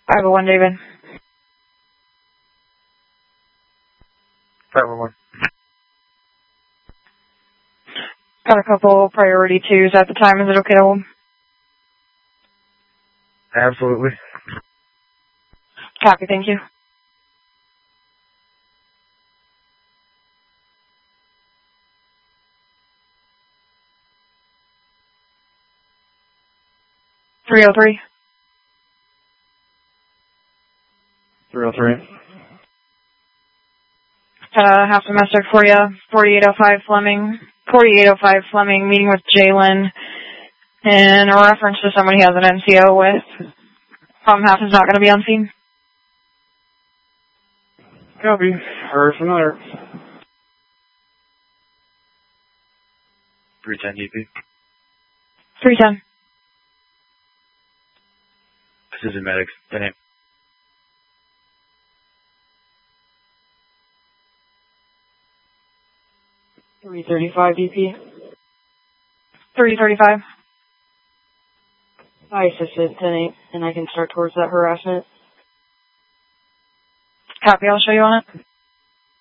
501, David. 501. Got a couple priority twos at the time. Is it okay to hold? Absolutely. Copy, thank you. .303. 303. Half domestic for you. 4805 Fleming. 4805 Fleming, meeting with Jalen. And a reference to someone he has an NCO with. Half is not going to be on scene. Copy. Heard from there. 310 DP. 310. This is a medic. The name. .335 DP. 335. I assisted 10-8, and I can start towards that harassment. Copy, I'll show you on it.